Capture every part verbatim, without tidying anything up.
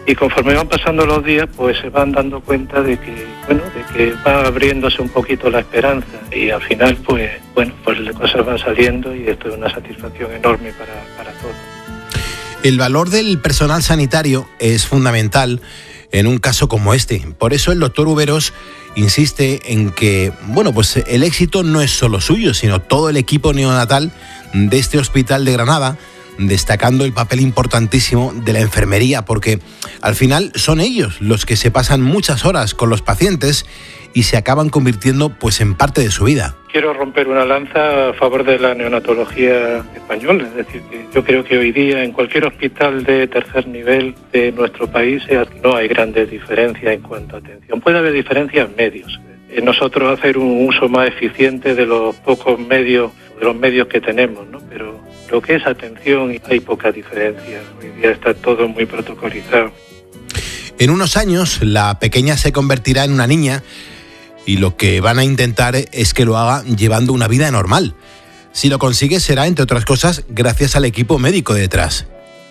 Y conforme van pasando los días, pues se van dando cuenta de que, bueno, de que va abriéndose un poquito la esperanza. Y al final, pues, bueno, pues las cosas van saliendo y esto es una satisfacción enorme para, para todos. El valor del personal sanitario es fundamental en un caso como este. Por eso el doctor Uberos insiste en que, bueno, pues el éxito no es solo suyo, sino todo el equipo neonatal de este hospital de Granada, destacando el papel importantísimo de la enfermería, porque al final son ellos los que se pasan muchas horas con los pacientes y se acaban convirtiendo pues en parte de su vida. Quiero romper una lanza a favor de la neonatología española, es decir, que yo creo que hoy día en cualquier hospital de tercer nivel de nuestro país no hay grandes diferencias en cuanto a atención. Puede haber diferencias medios. Nosotros hacer un uso más eficiente de los pocos medios, de los medios que tenemos, ¿no? Pero lo que es atención hay poca diferencia. Hoy día está todo muy protocolizado. En unos años la pequeña se convertirá en una niña y lo que van a intentar es que lo haga llevando una vida normal. Si lo consigue será, entre otras cosas, gracias al equipo médico detrás.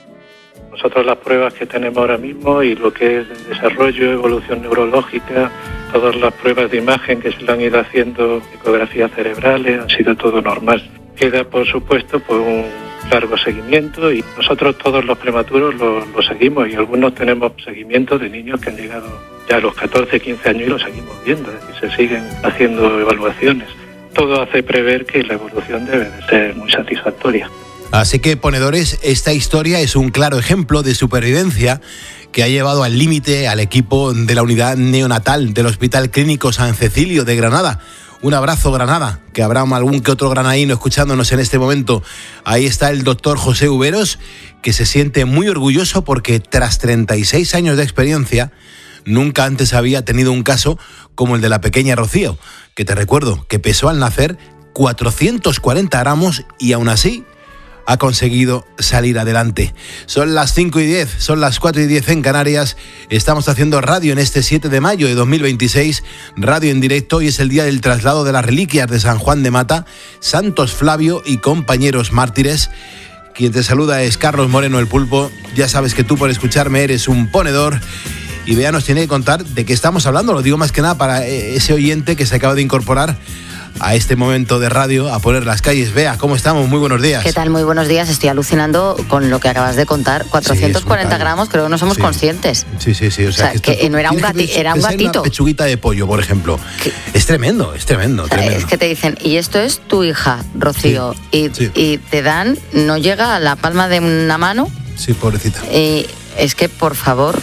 Nosotros las pruebas que tenemos ahora mismo y lo que es el desarrollo, evolución neurológica, todas las pruebas de imagen que se le han ido haciendo, ecografías cerebrales, ha sido todo normal. Queda, por supuesto, pues un largo seguimiento y nosotros todos los prematuros lo, lo seguimos y algunos tenemos seguimiento de niños que han llegado ya a los catorce, quince años y lo seguimos viendo, es decir, se siguen haciendo evaluaciones. Todo hace prever que la evolución debe de ser muy satisfactoria. Así que, ponedores, esta historia es un claro ejemplo de supervivencia que ha llevado al límite al equipo de la unidad neonatal del Hospital Clínico San Cecilio de Granada. Un abrazo, Granada, que habrá algún que otro granadino escuchándonos en este momento. Ahí está el doctor José Uberos, que se siente muy orgulloso porque tras treinta y seis años de experiencia, nunca antes había tenido un caso como el de la pequeña Rocío, que te recuerdo que pesó al nacer cuatrocientos cuarenta gramos y aún así ha conseguido salir adelante. Son las cinco y diez, son las cuatro y diez en Canarias. Estamos haciendo radio en este siete de mayo de dos mil veintiséis, radio en directo. Hoy es el día del traslado de las reliquias de San Juan de Mata, Santos Flavio y compañeros mártires. Quien te saluda es Carlos Moreno, el Pulpo. Ya sabes que tú por escucharme eres un ponedor. Y Bea nos tiene que contar de qué estamos hablando. Lo digo más que nada para ese oyente que se acaba de incorporar a este momento de radio, a poner las calles. Bea, ¿cómo estamos? Muy buenos días. ¿Qué tal? Muy buenos días. Estoy alucinando con lo que acabas de contar. cuatrocientos cuarenta sí, gramos, creo que no somos sí. conscientes. Sí, sí, sí. O sea, o sea que, que no era un, gati, era un gatito. Una pechuguita de pollo, por ejemplo. ¿Qué? Es tremendo, es tremendo, o sea, tremendo. Es que te dicen, y esto es tu hija, Rocío, sí, y, sí. y te dan, no llega a la palma de una mano. Sí, pobrecita. Y es que, por favor...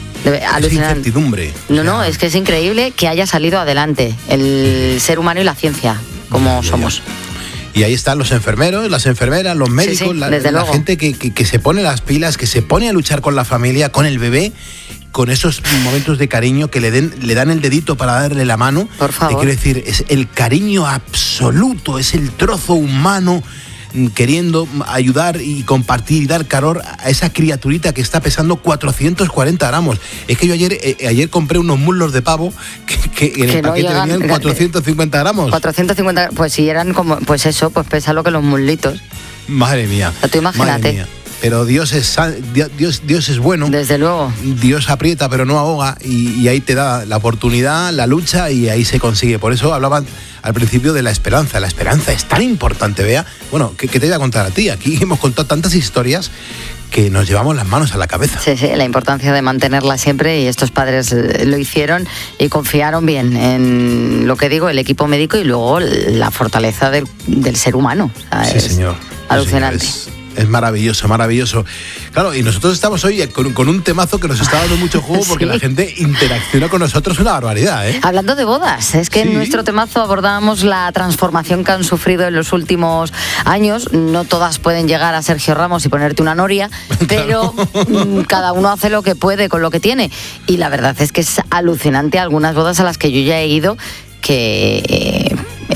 Es incertidumbre. No, o sea, no, es que es increíble que haya salido adelante el ser humano y la ciencia, como ya, somos. Ya. Y ahí están los enfermeros, las enfermeras, los médicos, sí, sí, la, la gente que, que, que se pone las pilas, que se pone a luchar con la familia, con el bebé, con esos momentos de cariño que le, den, le dan el dedito para darle la mano. Por favor. Te quiero decir, es el cariño absoluto, es el trozo humano queriendo ayudar y compartir y dar calor a esa criaturita que está pesando cuatrocientos cuarenta gramos. Es que yo ayer eh, ayer compré unos muslos de pavo que, que en que el no paquete llegan, venían cuatrocientos cincuenta gramos. cuatrocientos cincuenta, pues si eran como, pues eso, pues pesa lo que los muslitos. Madre mía. O sea, tú imagínate. Madre mía. Pero Dios es Dios, Dios es bueno. Desde luego. Dios aprieta pero no ahoga y, y ahí te da la oportunidad, la lucha y ahí se consigue. Por eso hablaban al principio de la esperanza. La esperanza es tan importante, Bea. Bueno, ¿qué, qué te voy a contar a ti? Aquí hemos contado tantas historias que nos llevamos las manos a la cabeza. Sí, sí, la importancia de mantenerla siempre y estos padres lo hicieron y confiaron bien en lo que digo, el equipo médico y luego la fortaleza del, del ser humano. O sea, sí, es señor. Alucinante. Sí, señor. Es... Es maravilloso, maravilloso. Claro, y nosotros estamos hoy con, con un temazo que nos está dando mucho juego porque sí. La gente interacciona con nosotros una barbaridad, ¿eh? Hablando de bodas, es que sí. En nuestro temazo abordábamos la transformación que han sufrido en los últimos años. No todas pueden llegar a Sergio Ramos y ponerte una noria, pero claro. Cada uno hace lo que puede con lo que tiene. Y la verdad es que es alucinante algunas bodas a las que yo ya he ido que... Eh,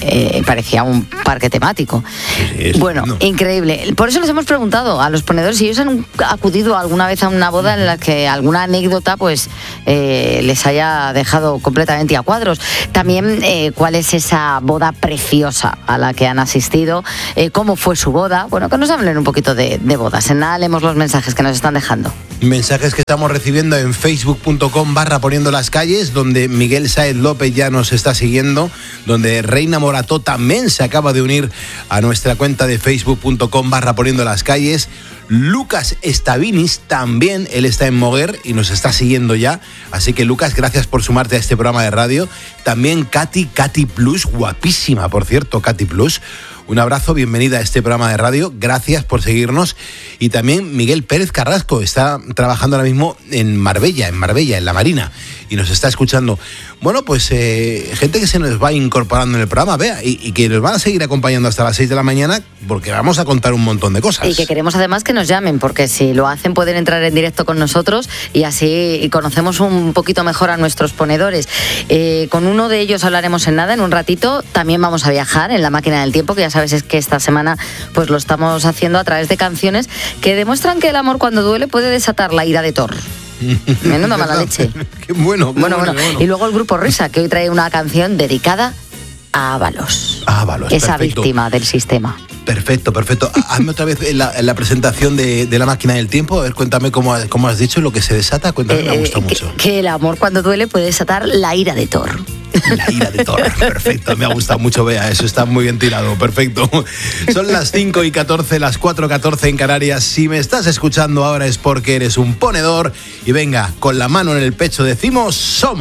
eh, parecía un parque temático. Sí, sí, bueno, no. increíble. Por eso les hemos preguntado a los ponedores si ellos han acudido alguna vez a una boda en la que alguna anécdota pues eh, les haya dejado completamente a cuadros. También eh, cuál es esa boda preciosa a la que han asistido, eh, cómo fue su boda. Bueno, que nos hablen un poquito de, de bodas. En nada leemos los mensajes que nos están dejando. Mensajes que estamos recibiendo en facebook punto com barra poniendo las calles, donde Miguel Sáez López ya nos está siguiendo, donde Reina Morató también se acaba de unir a nuestra cuenta de facebook punto com barra poniendo las calles. Lucas Estavinis también, él está en Moguer y nos está siguiendo ya. Así que Lucas, gracias por sumarte a este programa de radio. También Katy, Katy Plus, guapísima, por cierto, Katy Plus. Un abrazo, bienvenida a este programa de radio, gracias por seguirnos. Y también Miguel Pérez Carrasco está trabajando ahora mismo en Marbella, en Marbella, en la Marina, y nos está escuchando. Bueno, pues eh, gente que se nos va incorporando en el programa, vea, y, y que nos van a seguir acompañando hasta las seis de la mañana, porque vamos a contar un montón de cosas. Y que queremos además que nos llamen, porque si lo hacen pueden entrar en directo con nosotros y así conocemos un poquito mejor a nuestros ponedores. Eh, con uno de ellos hablaremos en nada, en un ratito. También vamos a viajar en la máquina del tiempo, que ya sabes es que esta semana pues lo estamos haciendo a través de canciones que demuestran que el amor cuando duele puede desatar la ira de Thor. Menuda mala leche. Qué bueno, qué bueno, bueno, bueno. qué bueno. Y luego el grupo Risa, que hoy trae una canción dedicada a Ábalos. Ábalos, esa perfecto. víctima del sistema. Perfecto, perfecto. Hazme otra vez la, la presentación de, de la máquina del tiempo. A ver, cuéntame cómo, cómo has dicho lo que se desata. Cuéntame, me ha gustado que, mucho. Que el amor cuando duele puede desatar la ira de Thor. La ira de Thor, perfecto, me ha gustado mucho, Bea, eso está muy bien tirado, perfecto. Son las cinco y catorce, las cuatro y catorce en Canarias. Si me estás escuchando ahora es porque eres un ponedor. Y venga, con la mano en el pecho decimos somos.